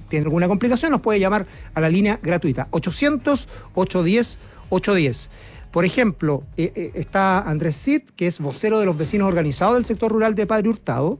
tiene alguna complicación, nos puede llamar a la línea gratuita, 800-810-810. Por ejemplo, está Andrés Cid, que es vocero de los vecinos organizados del sector rural de Padre Hurtado.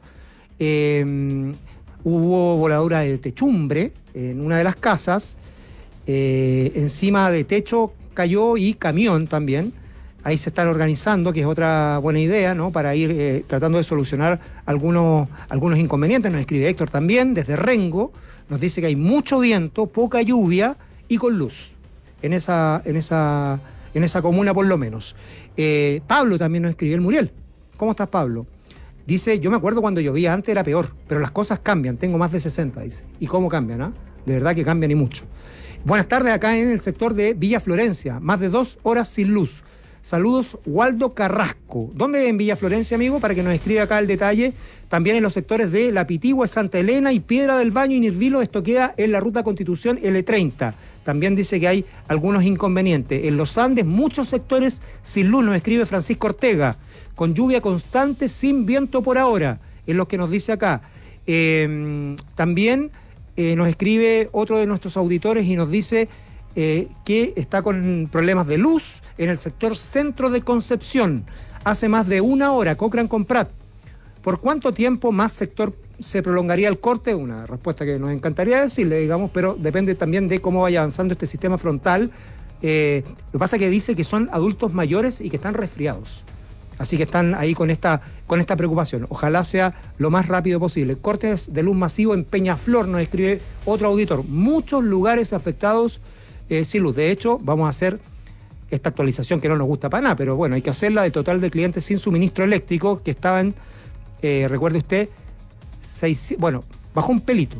Hubo voladura de techumbre en una de las casas. Encima de techo cayó y camión también. Ahí se están organizando, que es otra buena idea, ¿no? Para ir tratando de solucionar algunos inconvenientes. Nos escribe Héctor también, desde Rengo. Nos dice que hay mucho viento, poca lluvia y con luz en esa comuna por lo menos. Pablo también nos escribe, el Muriel. ¿Cómo estás, Pablo? Dice, yo me acuerdo cuando llovía antes era peor, pero las cosas cambian, tengo más de 60, dice. ¿Y cómo cambian? De verdad que cambian y mucho. Buenas tardes acá en el sector de Villa Florencia, más de 2 horas sin luz. Saludos, Waldo Carrasco. ¿Dónde en Villa Florencia, amigo? Para que nos escriba acá el detalle. También en los sectores de La Pitigua, Santa Elena y Piedra del Baño y Nirvilo. Esto queda en la ruta Constitución L30. También dice que hay algunos inconvenientes. En los Andes, muchos sectores sin luz, nos escribe Francisco Ortega. Con lluvia constante, sin viento por ahora. Es lo que nos dice acá. También nos escribe otro de nuestros auditores y nos dice que está con problemas de luz en el sector centro de Concepción. Hace más de 1 hora, Cochrane con Prat. ¿Por cuánto tiempo más sector se prolongaría el corte? Una respuesta que nos encantaría decirle, digamos, pero depende también de cómo vaya avanzando este sistema frontal. Lo que pasa es que dice que son adultos mayores y que están resfriados. Así que están ahí con esta preocupación. Ojalá sea lo más rápido posible. Cortes de luz masivo en Peñaflor, nos escribe otro auditor. Muchos lugares afectados sin luz. De hecho, vamos a hacer esta actualización que no nos gusta para nada, pero bueno, hay que hacerla de total de clientes sin suministro eléctrico que estaban, recuerde usted, bajó un pelito,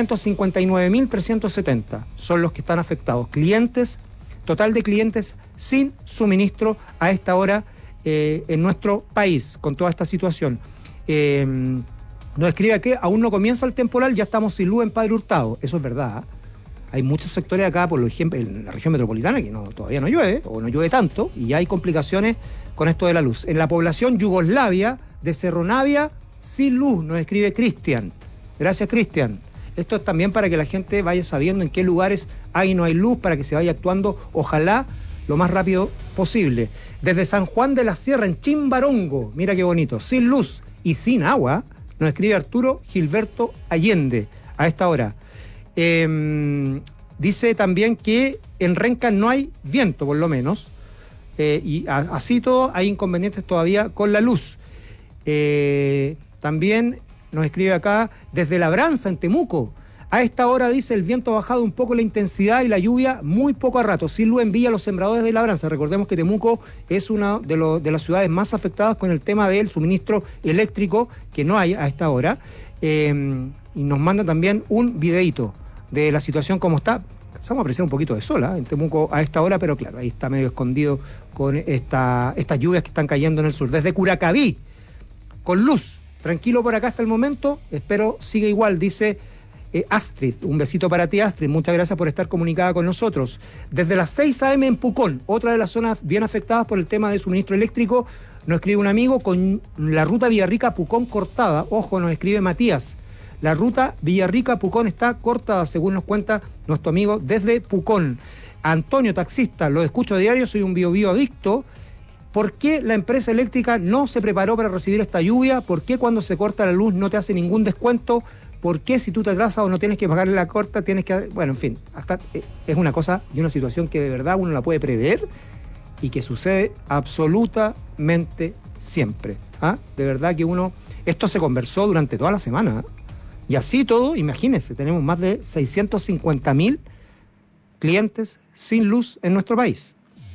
659.370 son los que están afectados. Clientes, total de clientes sin suministro a esta hora en nuestro país, con toda esta situación. Nos escribe que aún no comienza el temporal, ya estamos sin luz en Padre Hurtado. Eso es verdad. Hay muchos sectores acá, por ejemplo, en la región metropolitana, que todavía no llueve, o no llueve tanto, y ya hay complicaciones con esto de la luz. En la población Yugoslavia de Cerro Navia, sin luz, nos escribe Cristian. Gracias, Cristian. Esto es también para que la gente vaya sabiendo en qué lugares hay y no hay luz, para que se vaya actuando, ojalá, lo más rápido posible. Desde San Juan de la Sierra, en Chimbarongo, mira qué bonito, sin luz y sin agua, nos escribe Arturo Gilberto Allende a esta hora. Dice también que en Renca no hay viento, por lo menos, y así todo hay inconvenientes todavía con la luz. También nos escribe acá, desde Labranza, en Temuco, a esta hora, dice, el viento ha bajado un poco la intensidad y la lluvia muy poco a rato. Sin luz en Villa Los Sembradores de Labranza. Recordemos que Temuco es una de las ciudades más afectadas con el tema del suministro eléctrico, que no hay a esta hora. Y nos manda también un videíto de la situación como está. Vamos a apreciar un poquito de sol en Temuco a esta hora, pero claro, ahí está medio escondido con estas lluvias que están cayendo en el sur. Desde Curacaví, con luz, tranquilo por acá hasta el momento, espero siga igual, dice Astrid. Un besito para ti, Astrid, muchas gracias por estar comunicada con nosotros. Desde las 6 a.m. en Pucón, otra de las zonas bien afectadas por el tema del suministro eléctrico, nos escribe un amigo con la ruta Villarrica-Pucón cortada. Ojo, nos escribe Matías. La ruta Villarrica-Pucón está cortada, según nos cuenta nuestro amigo desde Pucón. Antonio, taxista, lo escucho a diario, soy un bio adicto. ¿Por qué la empresa eléctrica no se preparó para recibir esta lluvia? ¿Por qué cuando se corta la luz no te hace ningún descuento? ¿Por qué si tú te atrasas o no tienes que pagarle la corta, tienes que...? Bueno, en fin, es una cosa y una situación que de verdad uno la puede prever y que sucede absolutamente siempre. De verdad que esto se conversó durante toda la semana. Y así todo, imagínense, tenemos más de 650.000 clientes sin luz en nuestro país.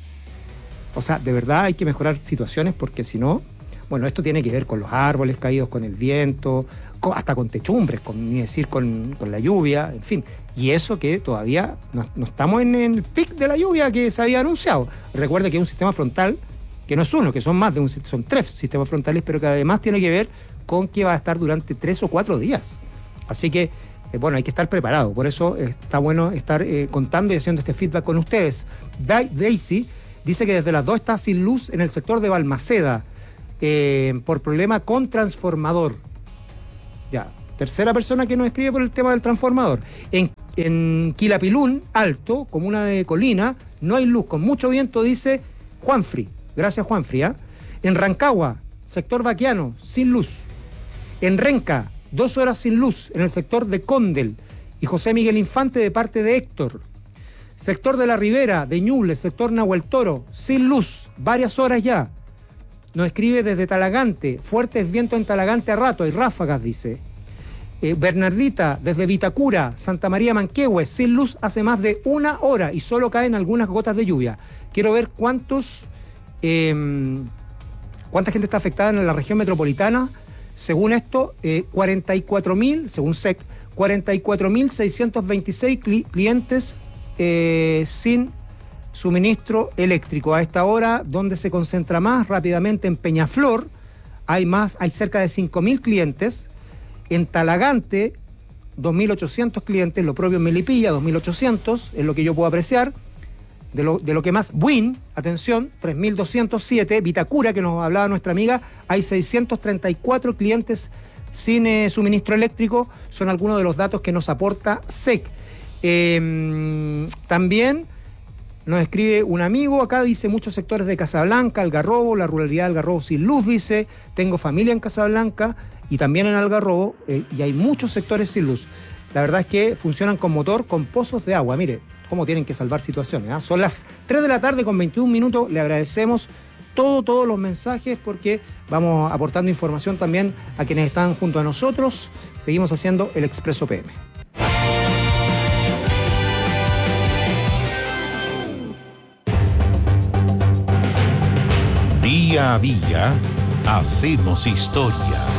O sea, de verdad hay que mejorar situaciones porque si no, bueno, esto tiene que ver con los árboles caídos, con el viento, hasta con techumbres, ni decir con la lluvia, en fin. Y eso que todavía no estamos en el pic de la lluvia que se había anunciado. Recuerde que es un sistema frontal, que no es uno, que son más de son 3 sistemas frontales, pero que además tiene que ver con que va a estar durante 3 o 4 días. Así que, bueno, hay que estar preparado. Por eso está bueno estar contando y haciendo este feedback con ustedes. Daisy dice que desde las 2 está sin luz en el sector de Balmaceda por problema con transformador. Ya, tercera persona que nos escribe por el tema del transformador. En Quilapilún, Alto, comuna de Colina, no hay luz, con mucho viento, dice Juanfri. Gracias, Juanfri. En Rancagua, sector Baquiano, sin luz. En Renca, 2 horas sin luz, en el sector de Condel. Y José Miguel Infante, de parte de Héctor. Sector de la Ribera, de Ñuble, sector Nahuel Toro, sin luz, varias horas ya. Nos escribe desde Talagante, fuertes vientos en Talagante a rato, hay ráfagas, dice. Bernardita, desde Vitacura, Santa María Manquehue, sin luz hace más de 1 hora y solo caen algunas gotas de lluvia. Quiero ver cuánta gente está afectada en la región metropolitana. Según esto, 44.000, según SEC, 44.626 clientes sin suministro eléctrico. A esta hora, ¿dónde se concentra más? Rápidamente en Peñaflor, hay cerca de 5.000 clientes. En Talagante, 2.800 clientes, lo propio en Melipilla, 2.800, es lo que yo puedo apreciar. De lo que más, Buin, atención, 3.207, Vitacura, que nos hablaba nuestra amiga, hay 634 clientes sin suministro eléctrico, son algunos de los datos que nos aporta SEC. También nos escribe un amigo acá, dice muchos sectores de Casablanca, Algarrobo, la ruralidad de Algarrobo sin luz, dice, tengo familia en Casablanca y también en Algarrobo, y hay muchos sectores sin luz. La verdad es que funcionan con motor, con pozos de agua. Mire cómo tienen que salvar situaciones. Son las 3 de la tarde con 21 minutos. Le agradecemos todos los mensajes porque vamos aportando información también a quienes están junto a nosotros. Seguimos haciendo el Expreso PM. Día a día hacemos historia.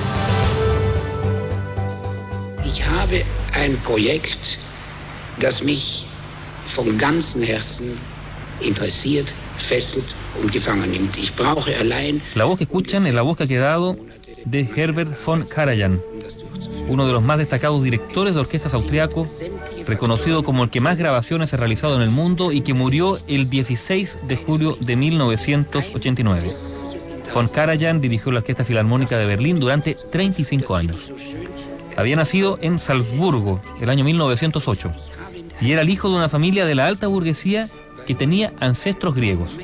Ich habe ein Projekt, das mich von ganzem Herzen interessiert, fesselt und gefangen nimmt. Ich brauche allein... La voz que escuchan es la voz que ha quedado de Herbert von Karajan, uno de los más destacados directores de orquestas austriacos, reconocido como el que más grabaciones ha realizado en el mundo y que murió el 16 de julio de 1989. Von Karajan dirigió la Orquesta Filarmónica de Berlín durante 35 años. Había nacido en Salzburgo el año 1908 y era el hijo de una familia de la alta burguesía que tenía ancestros griegos.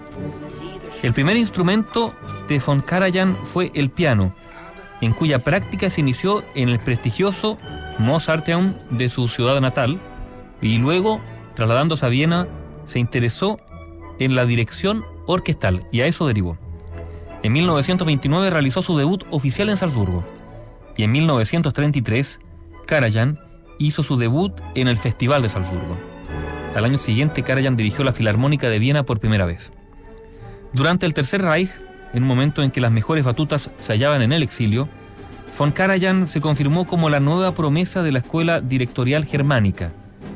El primer instrumento de von Karajan fue el piano, en cuya práctica se inició en el prestigioso Mozarteum de su ciudad natal y luego, trasladándose a Viena, se interesó en la dirección orquestal y a eso derivó. En 1929 realizó su debut oficial en Salzburgo y en 1933 Karajan hizo su debut en el Festival de Salzburgo. Al año siguiente Karajan dirigió la Filarmónica de Viena por primera vez. Durante el Tercer Reich, en un momento en que las mejores batutas se hallaban en el exilio, von Karajan se confirmó como la nueva promesa de la escuela directorial germánica,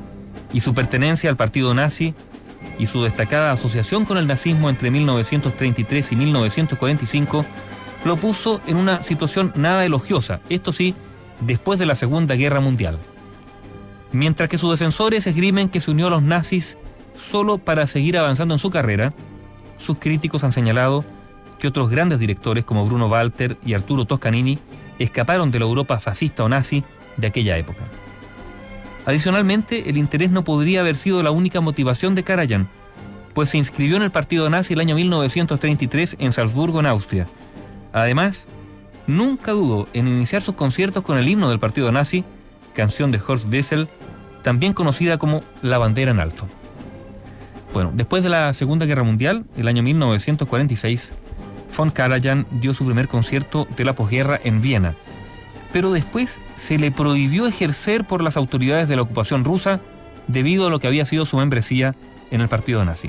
y su pertenencia al partido nazi y su destacada asociación con el nazismo entre 1933 y 1945 lo puso en una situación nada elogiosa, esto sí, después de la Segunda Guerra Mundial. Mientras que sus defensores esgrimen que se unió a los nazis solo para seguir avanzando en su carrera, sus críticos han señalado que otros grandes directores como Bruno Walter y Arturo Toscanini escaparon de la Europa fascista o nazi de aquella época. Adicionalmente, el interés no podría haber sido la única motivación de Karajan, pues se inscribió en el partido nazi el año 1933 en Salzburgo, en Austria. Además, nunca dudó en iniciar sus conciertos con el himno del partido nazi, canción de Horst Wessel, también conocida como La Bandera en Alto. Bueno, después de la Segunda Guerra Mundial, el año 1946, von Karajan dio su primer concierto de la posguerra en Viena, pero después se le prohibió ejercer por las autoridades de la ocupación rusa debido a lo que había sido su membresía en el partido nazi.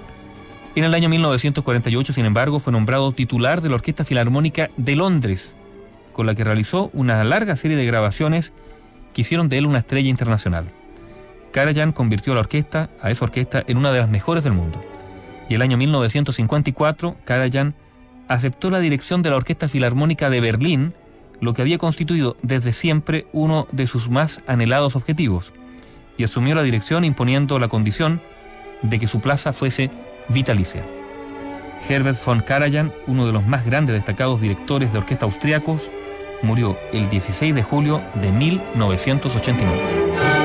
En el año 1948, sin embargo, fue nombrado titular de la Orquesta Filarmónica de Londres, con la que realizó una larga serie de grabaciones que hicieron de él una estrella internacional. Karajan convirtió a esa orquesta en una de las mejores del mundo. Y el año 1954, Karajan aceptó la dirección de la Orquesta Filarmónica de Berlín, lo que había constituido desde siempre uno de sus más anhelados objetivos, y asumió la dirección imponiendo la condición de que su plaza fuese vitalicia. Herbert von Karajan, uno de los más grandes destacados directores de orquesta austriacos, murió el 16 de julio de 1989.